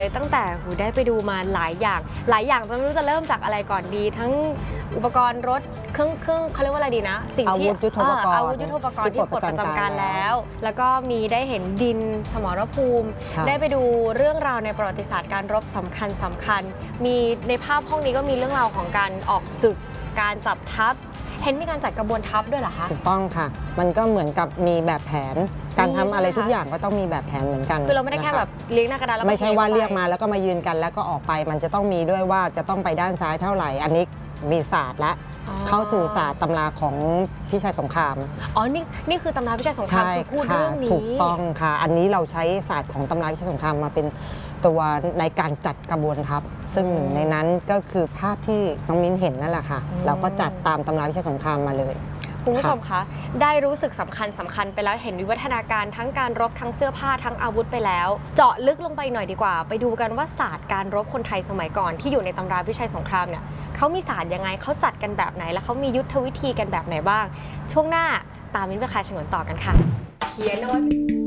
ตั้งแต่ได้ไปดูมาหลายอย่างจะไม่รู้จะเริ่มจากอะไรก่อนดีทั้งอุปกรณ์รถเครื่องเขาเรียกว่าอะไรดีนะสิ่งที่อาวุธยุทโธปกรณ์ที่ปลดประจำการแล้วก็มีได้เห็นดินสมรภูมิได้ไปดูเรื่องราวในประวัติศาสตร์การรบสำคัญมีในภาพห้องนี้ก็มีเรื่องราวของการออกศึกการจับทัพเห็นมีการจัดกระบวนทัพด้วยเหรอคะถูกต้องค่ะมันก็เหมือนกับมีแบบแผนการทำอะไรทุกอย่างก็ต้องมีแบบแผนเหมือนกันคือเราไม่ได้แค่แบบเลี้ยงหน้ากระดานแล้วไม่ใช่ว่าเรียกมาแล้วก็มายืนกันแล้วก็ออกไปมันจะต้องมีด้วยว่าจะต้องไปด้านซ้ายเท่าไหร่อันนี้มีศาสตร์และเข้าสู่ศาสตร์ตำราของพิชัยสงครามนี่คือตำราพิชัยสงครามคือพูดเรื่องนี้ถูกต้องค่ะอันนี้เราใช้ศาสตร์ของตำราพิชัยสงครามมาเป็นตัวในการจัดกระบวนทัพซึ่งหนึ่งในนั้นก็คือภาพที่น้องมิ้นเห็นนั่นแหละค่ะเราก็จัดตามตำราพิชัยสงครามมาเลยคุณผู้ชมคะได้รู้สึกสำคัญไปแล้วเห็นวิวัฒนาการทั้งการรบทั้งเสื้อผ้าทั้งอาวุธไปแล้วเจาะลึกลงไปหน่อยดีกว่าไปดูกันว่าศาสตร์การรบคนไทยสมัยก่อนที่อยู่ในตำราพิชัยสงครามเนี่ยเขามีศาสตร์ยังไงเขาจัดกันแบบไหนและเขามียุทธวิธีกันแบบไหนบ้างช่วงหน้าตามมิ้นไปคลายฉงนต่อกันค่ะเขียนเอาไว้